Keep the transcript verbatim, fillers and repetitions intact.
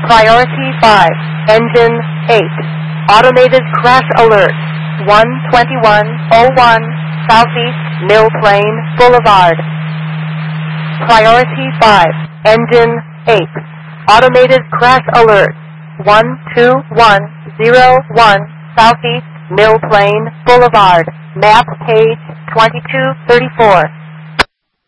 Priority five, Engine eight. Automated crash alert. one twenty-one oh one Southeast Mill Plain Boulevard. Priority five, Engine eight. Automated crash alert. one two one oh one Southeast Mill Plain Boulevard. Map page twenty-two thirty-four.